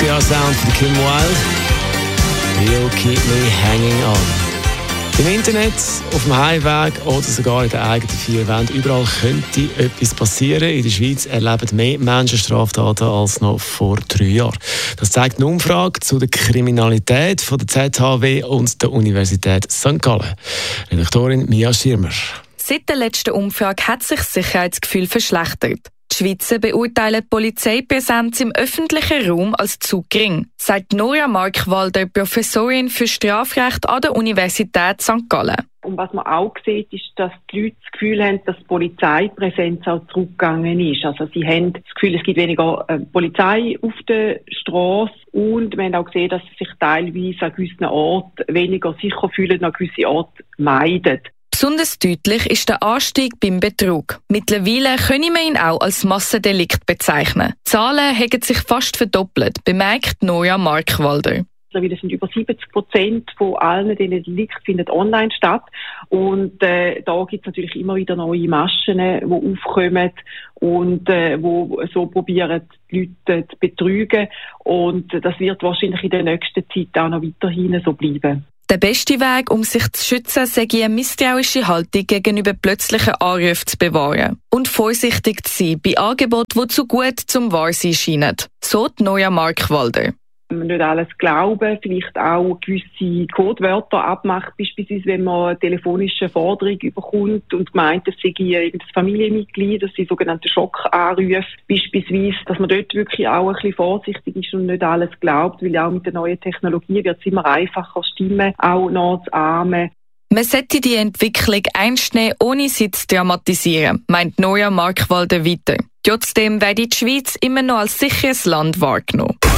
Frühjahrssound von Kim Wilde. You'll keep me hanging on. Im Internet, auf dem Heimweg oder sogar in den eigenen vier Wänden, überall könnte etwas passieren. In der Schweiz erleben mehr Menschen Straftaten als noch vor 3 Jahren. Das zeigt eine Umfrage zu der Kriminalität von der ZHW und der Universität St. Gallen. Redaktorin Mia Schirmer. Seit der letzten Umfrage hat sich das Sicherheitsgefühl verschlechtert. Die Schweizer beurteilen die Polizeipräsenz im öffentlichen Raum als zu gering, sagt Nora Markwalder, Professorin für Strafrecht an der Universität St. Gallen. Und was man auch sieht, ist, dass die Leute das Gefühl haben, dass die Polizeipräsenz auch zurückgegangen ist. Also sie haben das Gefühl, es gibt weniger Polizei auf der Straße und wir haben auch gesehen, dass sie sich teilweise an gewissen Orten weniger sicher fühlen und an gewissen Orten meiden. Besonders deutlich ist der Anstieg beim Betrug. Mittlerweile können wir ihn auch als Massendelikt bezeichnen. Die Zahlen haben sich fast verdoppelt, bemerkt Nora Markwalder. Mittlerweile sind über 70% von allen diesen Delikten finden online statt. Und da gibt es natürlich immer wieder neue Maschen, die aufkommen und wo so probieren, die Leute zu betrügen. Und das wird wahrscheinlich in der nächsten Zeit auch noch weiterhin so bleiben. Der beste Weg, um sich zu schützen, sei eine misstrauische Haltung gegenüber plötzlichen Anrufen zu bewahren und vorsichtig zu sein bei Angeboten, die zu gut zum Wahrsein scheinen. So die Nora Markwalder. Nicht alles glauben, vielleicht auch gewisse Codewörter abmachen, beispielsweise wenn man eine telefonische Forderung überkommt und meint, es sei irgendein Familienmitglied, das sind sogenannte Schockanrufe, beispielsweise, dass man dort wirklich auch ein bisschen vorsichtig ist und nicht alles glaubt, weil auch mit der neuen Technologie wird es immer einfacher, Stimmen auch nachzuahmen. Man sollte die Entwicklung ernst nehmen, ohne sie zu dramatisieren, meint Nora Markwalder weiter. Trotzdem werde die Schweiz immer noch als sicheres Land wahrgenommen.